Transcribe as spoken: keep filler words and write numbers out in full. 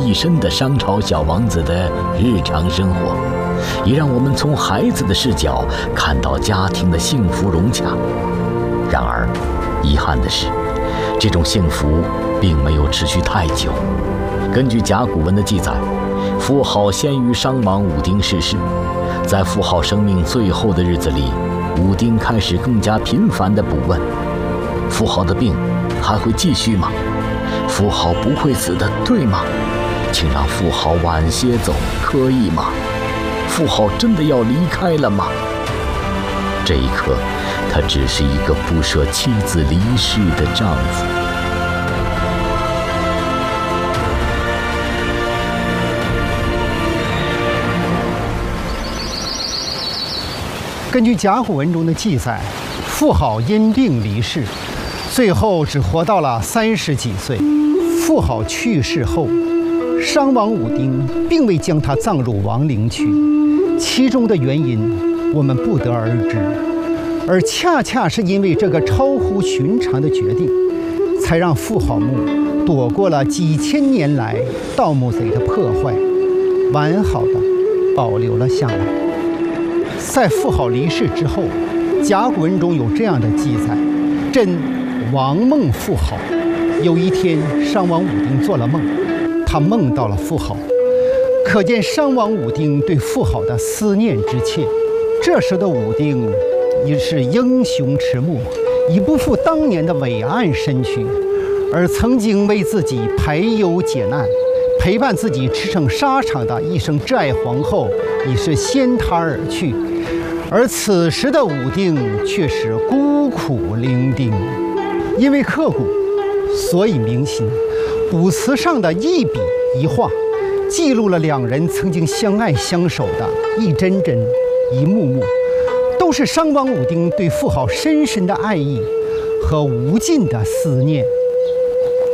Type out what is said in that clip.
一身的商朝小王子的日常生活，也让我们从孩子的视角看到家庭的幸福融洽。然而，遗憾的是，这种幸福并没有持续太久。根据甲骨文的记载，妇好先于商王武丁逝世。在妇好生命最后的日子里，武丁开始更加频繁地卜问：妇好的病还会继续吗？妇好不会死的，对吗？请让妇好晚些走，可以吗？妇好真的要离开了吗？这一刻，他只是一个不舍妻子离世的丈夫。 根据甲骨文中的记载，妇好因病离世，最后只活到了三十几岁。妇好去世后，商王武丁并未将她葬入王陵区，其中的原因我们不得而知。而恰恰是因为这个超乎寻常的决定，才让妇好墓躲过了几千年来盗墓贼的破坏，完好的保留了下来。在妇好离世之后，甲骨文中有这样的记载：朕王梦妇好。有一天，商王武丁做了梦，他梦到了妇好，可见商王武丁对妇好的思念之切。这时的武丁已是英雄迟暮，已不复当年的伟岸身躯，而曾经为自己排忧解难、陪伴自己驰骋沙场的一声挚爱皇后已是先他而去。而此时的武丁却是孤苦伶仃，因为刻骨，所以铭心。卜辞上的一笔一画，记录了两人曾经相爱相守的一帧帧、一幕幕，都是商王武丁对妇好深深的爱意和无尽的思念。